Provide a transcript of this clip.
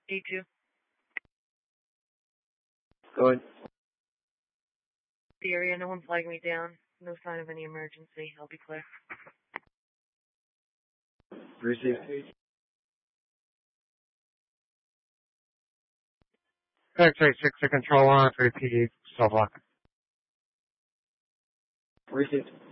D2. Go ahead. The area, no one flagged me down. No sign of any emergency. I'll be clear. Received. X-ray 6 to control on 3 PD, cell block. Received.